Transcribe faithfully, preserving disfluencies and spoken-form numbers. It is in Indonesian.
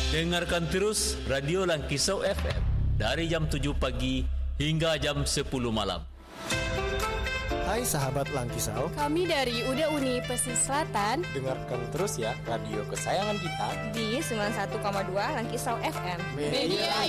Dengarkan terus Radio Langkisau F M dari jam tujuh pagi hingga jam sepuluh malam. Hai sahabat Langkisau, kami dari U D Uni Pesisir Selatan. dengarkan terus ya radio kesayangan kita di sembilan puluh satu koma dua Langkisau F M. Media